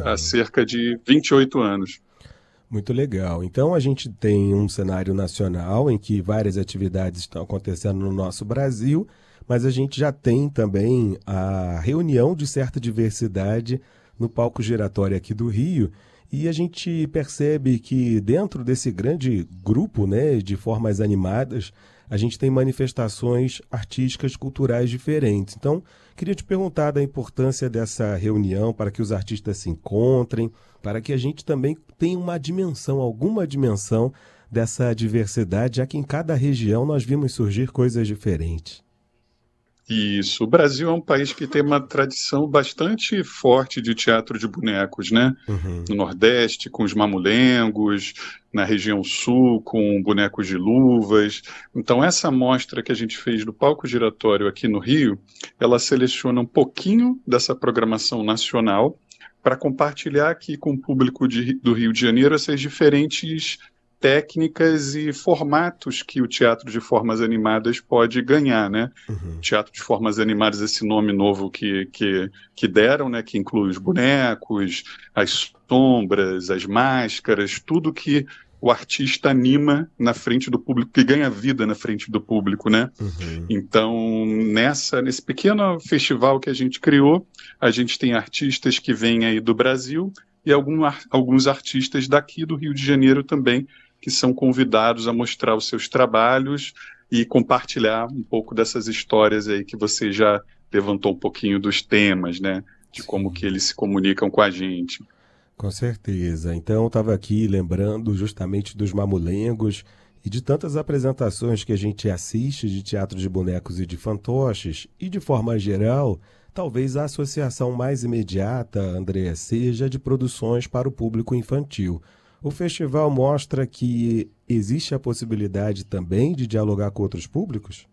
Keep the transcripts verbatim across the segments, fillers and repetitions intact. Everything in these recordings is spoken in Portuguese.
há cerca de vinte e oito anos. Muito legal. Então a gente tem um cenário nacional em que várias atividades estão acontecendo no nosso Brasil, mas a gente já tem também a reunião de certa diversidade no palco giratório aqui do Rio, e a gente percebe que dentro desse grande grupo, né, de formas animadas, a gente tem manifestações artísticas, culturais diferentes. Então, queria te perguntar da importância dessa reunião para que os artistas se encontrem, para que a gente também tenha uma dimensão, alguma dimensão dessa diversidade, já que em cada região nós vimos surgir coisas diferentes. Isso. O Brasil é um país que tem uma tradição bastante forte de teatro de bonecos, né? Uhum. No Nordeste, com os mamulengos, na região Sul, com bonecos de luvas. Então, essa mostra que a gente fez do palco giratório aqui no Rio, ela seleciona um pouquinho dessa programação nacional para compartilhar aqui com o público de, do Rio de Janeiro essas diferentes técnicas e formatos que o teatro de formas animadas pode ganhar, né? Uhum. Teatro de formas animadas, esse nome novo que, que, que deram, né? Que inclui os bonecos, as sombras, as máscaras, tudo que o artista anima na frente do público, que ganha vida na frente do público, né? Uhum. Então, nessa, nesse pequeno festival que a gente criou, a gente tem artistas que vêm aí do Brasil e algum, alguns artistas daqui do Rio de Janeiro também, que são convidados a mostrar os seus trabalhos e compartilhar um pouco dessas histórias aí que você já levantou um pouquinho dos temas, né? De como que eles se comunicam com a gente. Com certeza. Então, eu estava aqui lembrando justamente dos mamulengos e de tantas apresentações que a gente assiste de teatro de bonecos e de fantoches, e de forma geral, talvez a associação mais imediata, Andréa, seja de produções para o público infantil. O festival mostra que existe a possibilidade também de dialogar com outros públicos?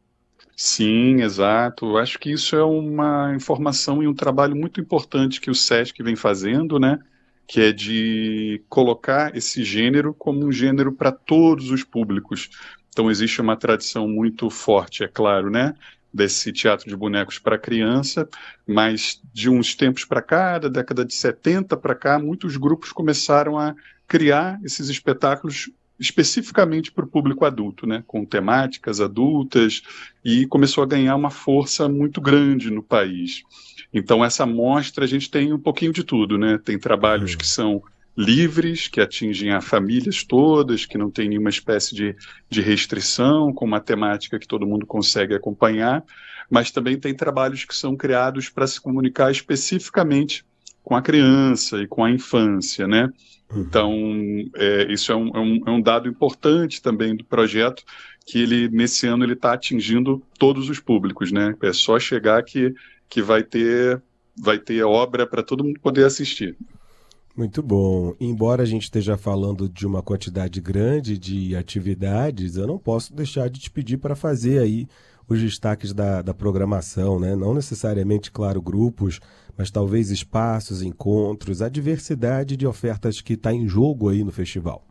Sim, exato. Acho que isso é uma informação e um trabalho muito importante que o SESC vem fazendo, né? Que é de colocar esse gênero como um gênero para todos os públicos. Então existe uma tradição muito forte, é claro, né? Desse teatro de bonecos para criança, mas de uns tempos para cá, da década de setenta para cá, muitos grupos começaram a criar esses espetáculos especificamente para o público adulto, né, com temáticas adultas, e começou a ganhar uma força muito grande no país. Então, essa mostra a gente tem um pouquinho de tudo, né? Tem trabalhos Uhum. que são livres, que atingem as famílias todas, que não tem nenhuma espécie de, de restrição, com uma temática que todo mundo consegue acompanhar, mas também tem trabalhos que são criados para se comunicar especificamente com a criança e com a infância, né? Uhum. Então, é, isso é um, é, um, é um dado importante também do projeto, que ele, nesse ano, ele está atingindo todos os públicos, né? É só chegar que, que vai ter, vai ter obra para todo mundo poder assistir. Muito bom. Embora a gente esteja falando de uma quantidade grande de atividades, eu não posso deixar de te pedir para fazer aí os destaques da, da programação, né? Não necessariamente, claro, grupos, mas talvez espaços, encontros, a diversidade de ofertas que está em jogo aí no festival.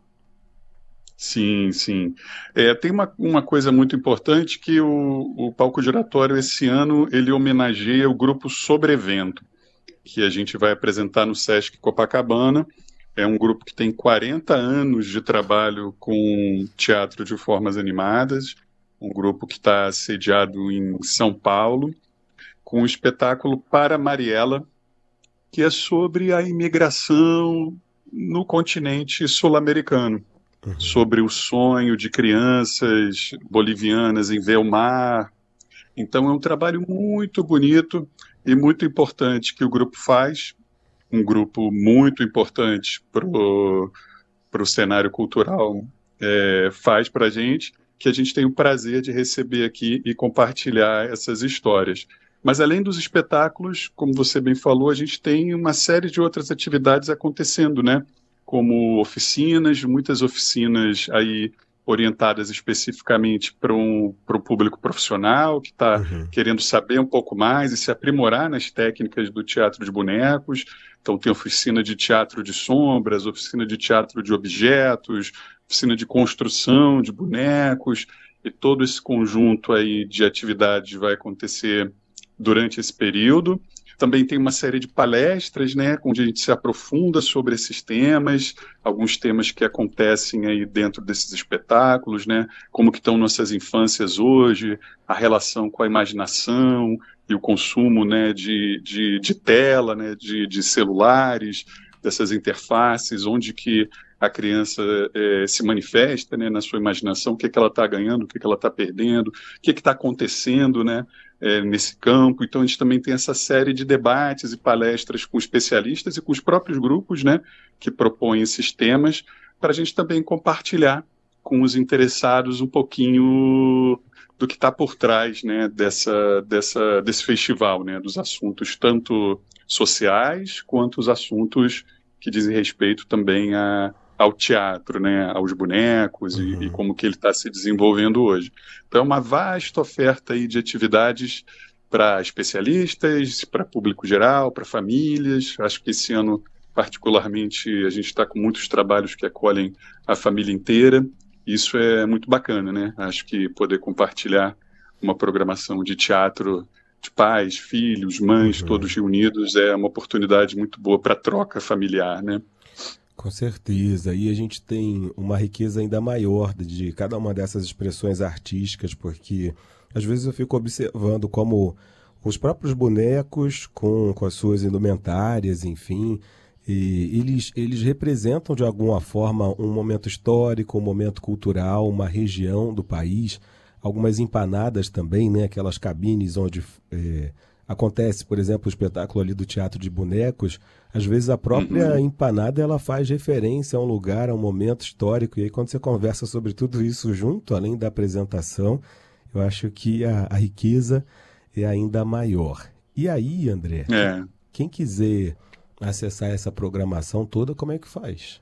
Sim, sim. É, tem uma, uma coisa muito importante que o, o Palco Giratório, esse ano, ele homenageia o grupo Sobrevento, que a gente vai apresentar no Sesc Copacabana. É um grupo que tem quarenta anos de trabalho com teatro de formas animadas, um grupo que está sediado em São Paulo, com o espetáculo Para Mariela, que é sobre a imigração no continente sul-americano, Uhum. sobre o sonho de crianças bolivianas em ver o mar. Então é um trabalho muito bonito e muito importante que o grupo faz, um grupo muito importante para o cenário cultural, é, faz para a gente, que a gente tem o prazer de receber aqui e compartilhar essas histórias. Mas além dos espetáculos, como você bem falou, a gente tem uma série de outras atividades acontecendo, né? Como oficinas, muitas oficinas aí orientadas especificamente para um, para o público profissional que está Uhum. querendo saber um pouco mais e se aprimorar nas técnicas do teatro de bonecos. Então tem oficina de teatro de sombras, oficina de teatro de objetos, oficina de construção de bonecos, e todo esse conjunto aí de atividades vai acontecer durante esse período. Também tem uma série de palestras, né, onde a gente se aprofunda sobre esses temas, alguns temas que acontecem aí dentro desses espetáculos, né, como que estão nossas infâncias hoje, a relação com a imaginação e o consumo, né, de, de, de tela, né, de, de celulares, dessas interfaces, onde que a criança é, se manifesta, né, na sua imaginação, o que, que ela está ganhando, o que, que ela está perdendo, o que está acontecendo, né, é, nesse campo. Então a gente também tem essa série de debates e palestras com especialistas e com os próprios grupos, né, que propõem esses temas, para a gente também compartilhar com os interessados um pouquinho do que está por trás, né, dessa, dessa, desse festival, né, dos assuntos tanto sociais quanto os assuntos que dizem respeito também a, ao teatro, né, aos bonecos Uhum. e, e como que ele está se desenvolvendo hoje. Então é uma vasta oferta aí de atividades para especialistas, para público geral, para famílias. Acho que esse ano, particularmente, a gente está com muitos trabalhos que acolhem a família inteira. Isso é muito bacana, né? Acho que poder compartilhar uma programação de teatro de pais, filhos, mães, uhum. todos reunidos, é uma oportunidade muito boa para troca familiar, né? Com certeza. E a gente tem uma riqueza ainda maior de cada uma dessas expressões artísticas, porque às vezes eu fico observando como os próprios bonecos, com, com as suas indumentárias, enfim, e eles, eles representam de alguma forma um momento histórico, um momento cultural, uma região do país. Algumas empanadas também, né? Aquelas cabines onde é, acontece, por exemplo, o espetáculo ali do Teatro de Bonecos. Às vezes a própria uhum. empanada ela faz referência a um lugar, a um momento histórico. E aí quando você conversa sobre tudo isso junto, além da apresentação, eu acho que a, a riqueza é ainda maior. E aí, André, é. quem quiser acessar essa programação toda, como é que faz?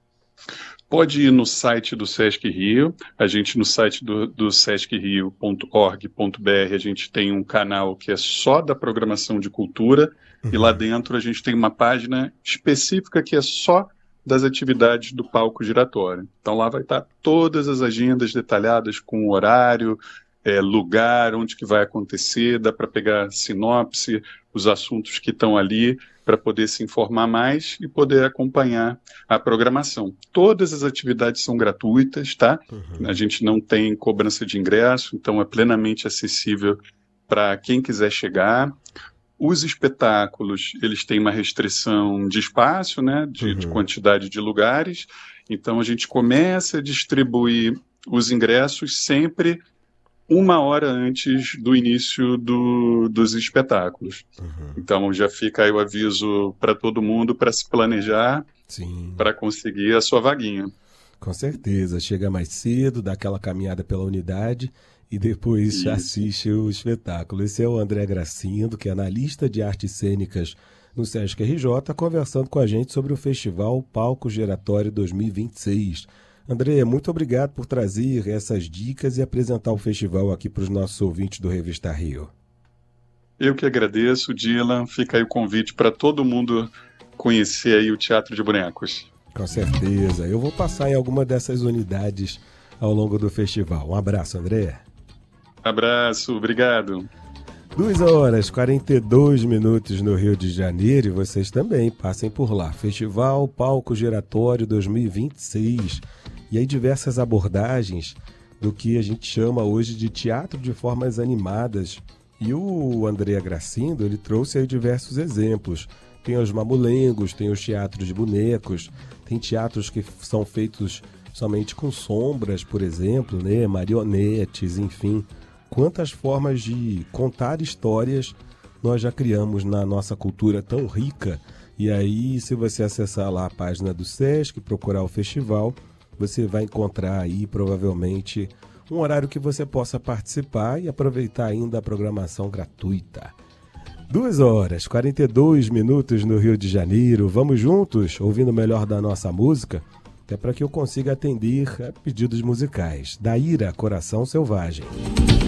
Pode ir no site do Sesc Rio. A gente, no site do, do sesc rio ponto org ponto b r, a gente tem um canal que é só da programação de cultura, uhum. e lá dentro a gente tem uma página específica que é só das atividades do palco giratório. Então lá vai estar todas as agendas detalhadas com horário, é, lugar, onde que vai acontecer, dá para pegar sinopse, os assuntos que estão ali, para poder se informar mais e poder acompanhar a programação. Todas as atividades são gratuitas, tá? Uhum. A gente não tem cobrança de ingresso, então é plenamente acessível para quem quiser chegar. Os espetáculos, eles têm uma restrição de espaço, né? De, uhum. de quantidade de lugares. Então a gente começa a distribuir os ingressos sempre uma hora antes do início do, dos espetáculos. Uhum. Então já fica aí o aviso para todo mundo para se planejar, para conseguir a sua vaguinha. Com certeza, chega mais cedo, dá aquela caminhada pela unidade e depois Isso. assiste o espetáculo. Esse é o André Gracindo, que é analista de artes cênicas no Sesc R J, conversando com a gente sobre o Festival Palco Giratório dois mil e vinte e seis. André, muito obrigado por trazer essas dicas e apresentar o festival aqui para os nossos ouvintes do Revista Rio. Eu que agradeço, Dylan. Fica aí o convite para todo mundo conhecer aí o Teatro de Bonecos. Com certeza. Eu vou passar em alguma dessas unidades ao longo do festival. Um abraço, André. Abraço, obrigado. duas horas e quarenta e dois minutos no Rio de Janeiro e vocês também passem por lá. Festival Palco Giratório dois mil e vinte e seis. E aí diversas abordagens do que a gente chama hoje de teatro de formas animadas. E o André Gracindo, ele trouxe aí diversos exemplos. Tem os mamulengos, tem os teatros de bonecos, tem teatros que são feitos somente com sombras, por exemplo, né? Marionetes, enfim. Quantas formas de contar histórias nós já criamos na nossa cultura tão rica. E aí, se você acessar lá a página do Sesc, procurar o festival, você vai encontrar aí, provavelmente, um horário que você possa participar e aproveitar ainda a programação gratuita. duas horas e quarenta e dois minutos no Rio de Janeiro. Vamos juntos, ouvindo o melhor da nossa música, até para que eu consiga atender a pedidos musicais. Da Ira, Coração Selvagem.